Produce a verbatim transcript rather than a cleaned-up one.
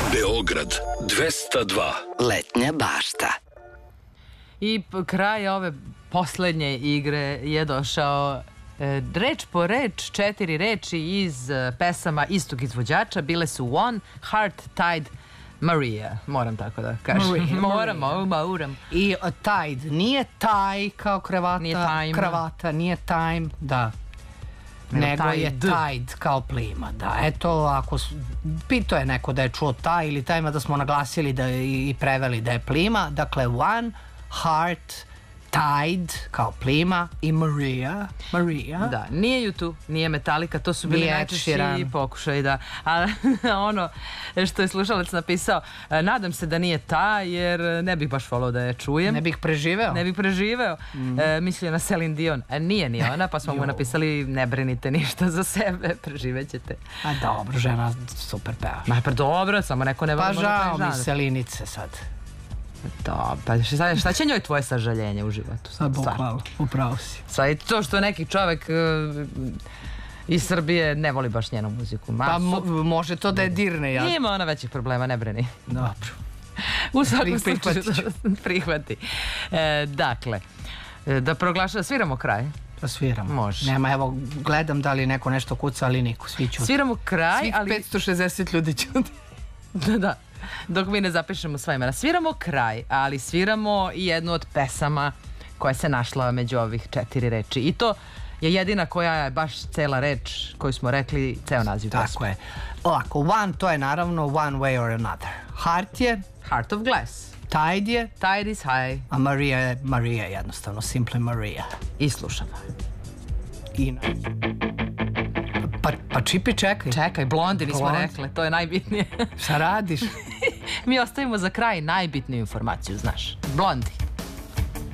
Beograd dvesta dva. Letnja bašta. I kraj ove poslednje igre je došao e, reč po reč, četiri reči iz e, pesama istog izvođača. Bile su One, Heart, Tide, Maria. Moram tako da kažem. Maria, moram, Maria. moram. I uh, Tide, nije taj kao kravata, Nije time. kravata, nije time, da. Nego Nego je tide. Tide kao plima, da. Eto, ako su, pito je neko da je čuo taj ili taj, mada smo naglasili da je, i preveli da je plima. Dakle, One, Heart, Tide kao plima i Maria. Maria. Da, nije YouTube, nije Metallica, to su bili Nije Ed najčešći Sheeran. pokušaj da... A ono što je slušalac napisao, nadam se da nije ta, jer ne bih baš volao da je čujem. Ne bih preživeo. Ne bih preživeo. Mm. E, mislio na Celine Dion. A nije ni ona, pa smo mu napisali ne brinite ništa za sebe, preživećete. A dobro, žena super pevaš. Ma pa dobro, samo neko ne Pa može žao da mi kaže. Selinice sad. Da, pa šta, šta će njoj tvoje sažaljenje u životu? Sad bukvalno, upravo si. Sad i to što neki čovek uh, iz Srbije ne voli baš njenu muziku. Ma, Pa su- mo- može to da je dirne, ja. Ima ona većih problema, ne brini. Dobro. U svakom Pri- slučaju prihvatit ću. da prihvati. E, dakle, e, da proglaša, sviramo kraj. Da sviramo. Može. Nema, evo, gledam da li neko nešto kuca, ali niko, svi ću. Sviramo kraj, Svih ali... petsto šezdeset ljudi ću. Da, da. Dok mi ne zapišemo sva imena. Sviramo kraj, ali sviramo i jednu od pesama koja se našla među ovih četiri reči. I to je jedina koja je baš cela reč koju smo rekli, ceo naziv pesme. Tako je. Ovako, One, to je naravno One Way or Another. Heart je, Heart of Glass. Tide je, Tide is high. a Maria je Maria, jednostavno, Simply Maria. I slušamo. I na... Pa, pa Čipi, čekaj. Čekaj, blondi nismo Blond. rekle, to je najbitnije. Šta radiš? Mi ostavimo za kraj najbitniju informaciju, znaš. Blondi.